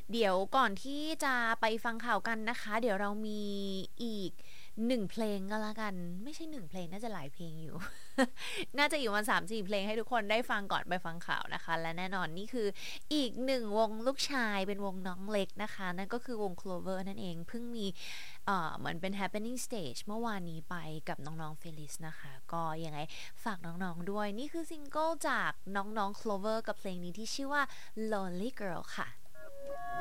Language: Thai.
เดี๋ยวก่อนที่จะไปฟังข่าวกันนะคะเดี๋ยวเรามีอีก1 เพลงก็แล้วกันไม่ใช่1 เพลงน่าจะหลายเพลงอยู่ น่าจะอยู่มา3-4 เพลงให้ทุกคนได้ฟังก่อนไปฟังข่าวนะคะและแน่นอนนี่คืออีก1 วงลูกชายเป็นวงน้องเล็กนะคะนั่นก็คือวง Clover นั่นเองเพิ่งมีเหมือนเป็น happening stage เมื่อวานนี้ไปกับน้องๆ Feliz นะคะก็ยังไงฝากน้องๆด้วยนี่คือซิงเกิลจากน้องๆ Clover กับเพลงนี้ที่ชื่อว่า Lonely Girl ค่ะ